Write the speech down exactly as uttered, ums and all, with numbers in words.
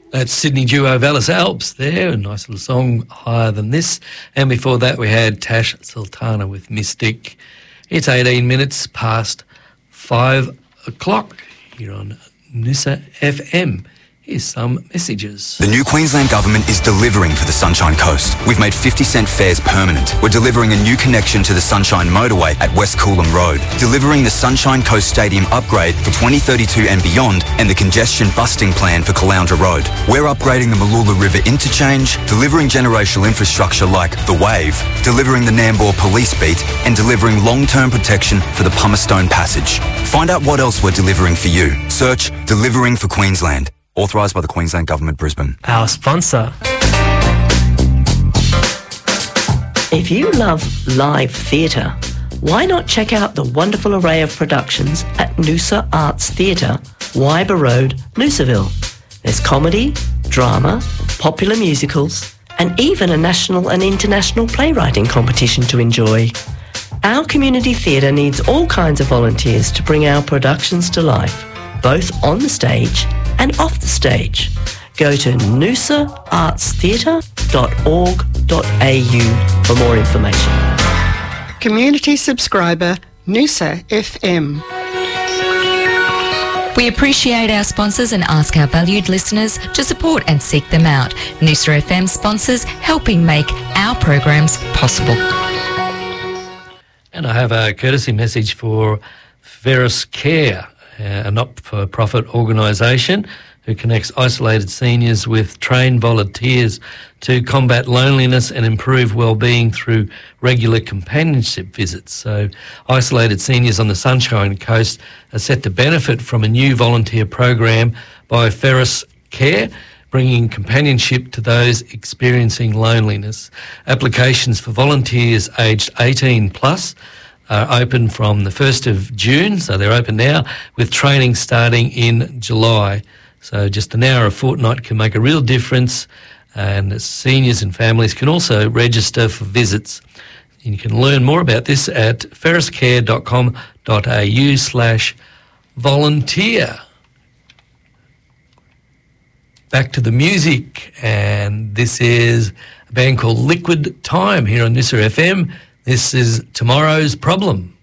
That's Sydney duo Vallis Alps there, a nice little song, Higher Than This. And before that we had Tash Sultana with Mystic. It's eighteen minutes past five o'clock here on Noosa F M. Here's some messages. The new Queensland Government is delivering for the Sunshine Coast. We've made fifty cent fares permanent. We're delivering a new connection to the Sunshine Motorway at West Coolum Road, delivering the Sunshine Coast Stadium upgrade for twenty thirty-two and beyond, and the congestion busting plan for Caloundra Road. We're upgrading the Malula River interchange, delivering generational infrastructure like the Wave, delivering the Nambour Police Beat, and delivering long-term protection for the Pummerstone Passage. Find out what else we're delivering for you. Search Delivering for Queensland. Authorised by the Queensland Government, Brisbane. Our sponsor. If you love live theatre, why not check out the wonderful array of productions at Noosa Arts Theatre, Wyber Road, Noosaville. There's comedy, drama, popular musicals, and even a national and international playwriting competition to enjoy. Our community theatre needs all kinds of volunteers to bring our productions to life, both on the stage and off the stage. Go to noosa arts theatre dot org dot a u for more information. Community subscriber Noosa F M. We appreciate our sponsors and ask our valued listeners to support and seek them out. Noosa F M sponsors helping make our programs possible. And I have a courtesy message for Ferris Care, a not-for-profit organisation who connects isolated seniors with trained volunteers to combat loneliness and improve well-being through regular companionship visits. So isolated seniors on the Sunshine Coast are set to benefit from a new volunteer program by Ferris Care, bringing companionship to those experiencing loneliness. Applications for volunteers aged eighteen plus are open from the first of June, so they're open now, with training starting in July. So just an hour a fortnight can make a real difference, and seniors and families can also register for visits. You can learn more about this at ferriscare dot com dot a u slash volunteer. Back to the music, and this is a band called Liquid Time here on Noosa F M. This is Tomorrow's Problem.